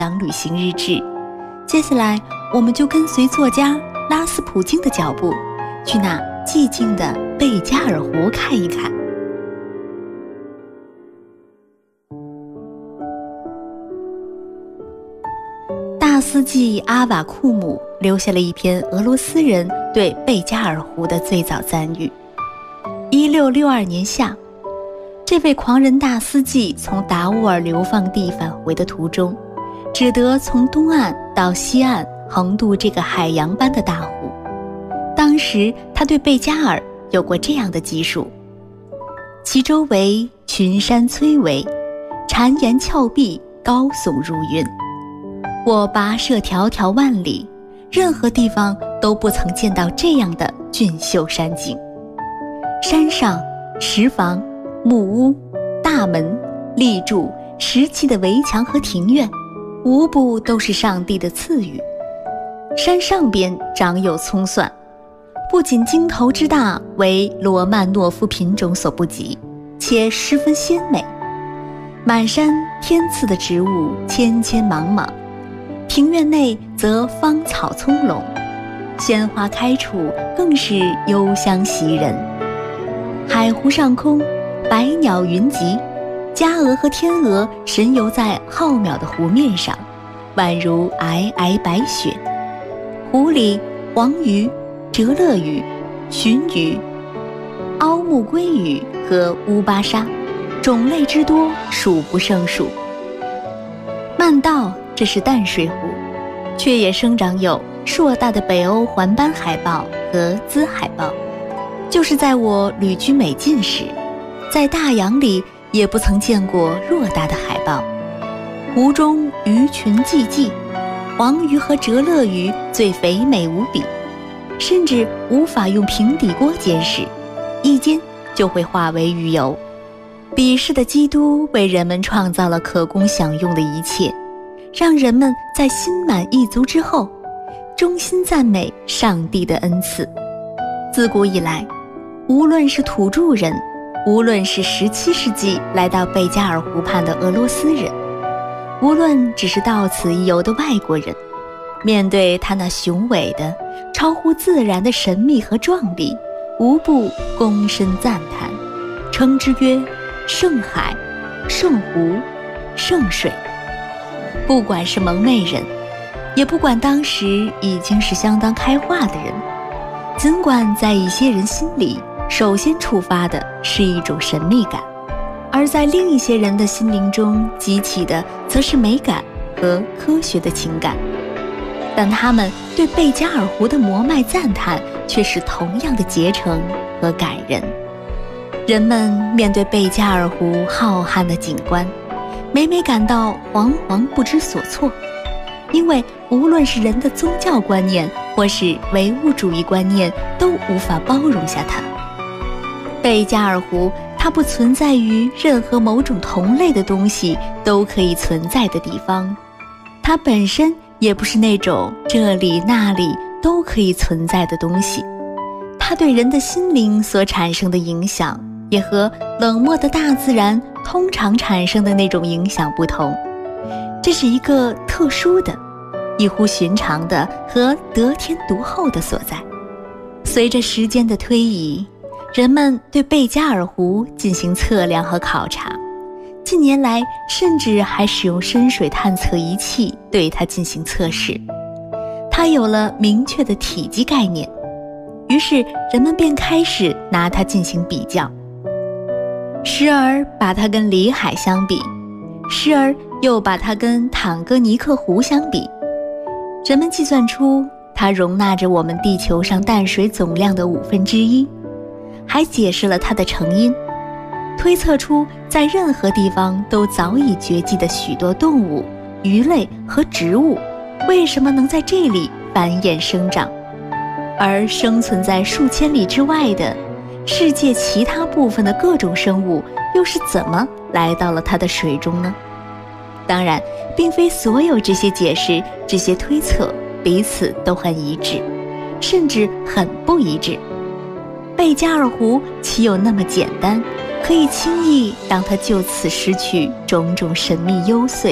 档旅行日志。接下来，我们就跟随作家拉斯普京的脚步，去那寂静的贝加尔湖看一看。大司祭阿瓦库姆留下了一篇俄罗斯人对贝加尔湖的最早赞誉。1662年夏，这位狂人大司祭从达斡尔流放地返回的途中，只得从东岸到西岸横渡这个海洋般的大湖。当时他对贝加尔有过这样的记述：其周围群山崔嵬，巉岩峭壁，高耸入云。我跋涉迢迢万里，任何地方都不曾见到这样的俊秀山景。山上石房、木屋、大门、立柱、石砌的围墙和庭院，无不都是上帝的赐予。山上边长有葱蒜，不仅茎头之大为罗曼诺夫品种所不及，且十分鲜美。满山天赐的植物千千茫茫，庭院内则芳草葱茏，鲜花开处更是幽香袭人。海湖上空，百鸟云集，家鹅和天鹅神游在浩渺的湖面上，宛如皑皑白雪。湖里黄鱼、折乐鱼、鲟鱼、凹目鲑鱼和乌巴沙，种类之多，数不胜数。曼道这是淡水湖，却也生长有硕大的北欧环斑海豹和兹海豹。就是在我旅居美晋时，在大洋里也不曾见过偌大的海豹。湖中鱼群济济，黄鱼和折乐鱼最肥美无比，甚至无法用平底锅煎食，一煎就会化为鱼油。彼世的基督为人们创造了可供享用的一切，让人们在心满意足之后，衷心赞美上帝的恩赐。自古以来，无论是土著人，无论是17世纪来到贝加尔湖畔的俄罗斯人，无论只是到此一游的外国人，面对他那雄伟的、超乎自然的神秘和壮丽，无不躬身赞叹，称之曰圣海、圣湖、圣水。不管是蒙昧人，也不管当时已经是相当开化的人，尽管在一些人心里首先触发的是一种神秘感，而在另一些人的心灵中激起的则是美感和科学的情感，但他们对贝加尔湖的摩麦赞叹却是同样的竭诚和感人。人们面对贝加尔湖浩瀚的景观，每每感到惶惶不知所措，因为无论是人的宗教观念或是唯物主义观念，都无法包容下它。贝加尔湖，它不存在于任何某种同类的东西都可以存在的地方，它本身也不是那种这里那里都可以存在的东西。它对人的心灵所产生的影响，也和冷漠的大自然通常产生的那种影响不同。这是一个特殊的、异乎寻常的和得天独厚的所在。随着时间的推移，人们对贝加尔湖进行测量和考察，近年来甚至还使用深水探测仪器对它进行测试。它有了明确的体积概念，于是人们便开始拿它进行比较，时而把它跟里海相比，时而又把它跟坦哥尼克湖相比。人们计算出它容纳着我们地球上淡水总量的1/5，还解释了它的成因，推测出在任何地方都早已绝迹的许多动物、鱼类和植物为什么能在这里繁衍生长，而生存在数千里之外的世界其他部分的各种生物又是怎么来到了它的水中呢？当然，并非所有这些解释、这些推测彼此都很一致，甚至很不一致。贝加尔湖岂有那么简单，可以轻易让它就此失去种种神秘幽邃、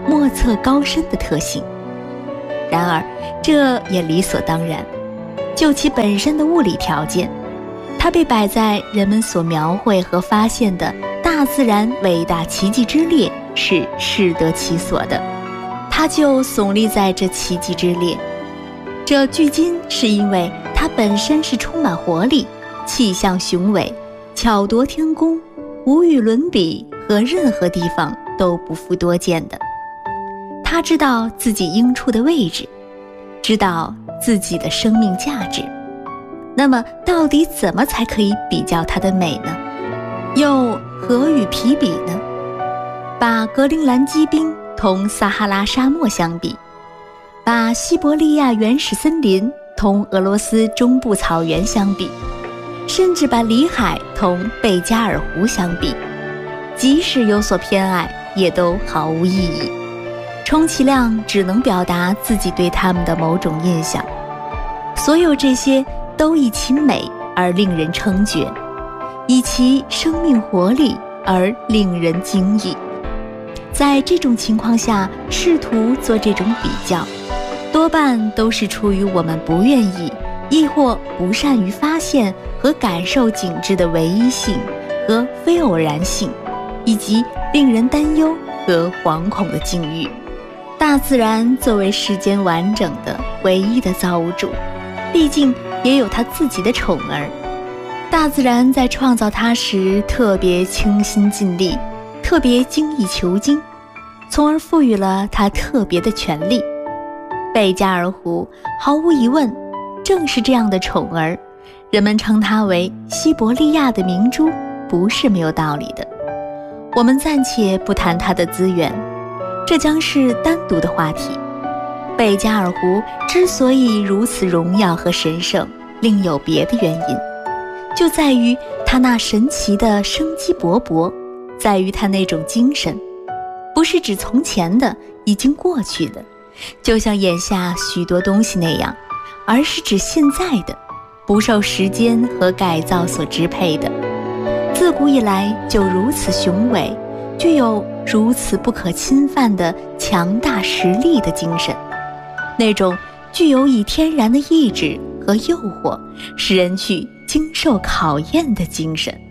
莫测高深的特性。然而，这也理所当然。就其本身的物理条件，它被摆在人们所描绘和发现的大自然伟大奇迹之列，是适得其所的。它就耸立在这奇迹之列。这距今是因为它本身是充满活力、气象雄伟、巧夺天工、无与伦比，和任何地方都不复多见的。他知道自己应处的位置，知道自己的生命价值。那么到底怎么才可以比较它的美呢？又何与匹比呢？把格陵兰积冰同撒哈拉沙漠相比，把西伯利亚原始森林同俄罗斯中部草原相比，甚至把里海同贝加尔湖相比，即使有所偏爱，也都毫无意义，充其量只能表达自己对他们的某种印象。所有这些都以其美而令人称绝，以其生命活力而令人惊异。在这种情况下，试图做这种比较，多半都是出于我们不愿意，亦或不善于发现和感受景致的唯一性和非偶然性，以及令人担忧和惶恐的境遇。大自然作为世间完整的唯一的造物主，毕竟也有他自己的宠儿。大自然在创造它时特别倾心尽力，特别精益求精，从而赋予了它特别的权利。贝加尔湖毫无疑问正是这样的宠儿，人们称它为西伯利亚的明珠，不是没有道理的。我们暂且不谈它的资源，这将是单独的话题。贝加尔湖之所以如此荣耀和神圣，另有别的原因，就在于它那神奇的生机勃勃，在于它那种精神，不是指从前的、已经过去的，就像眼下许多东西那样，而是指现在的，不受时间和改造所支配的，自古以来就如此雄伟，具有如此不可侵犯的强大实力的精神，那种具有以天然的意志和诱惑，使人去经受考验的精神。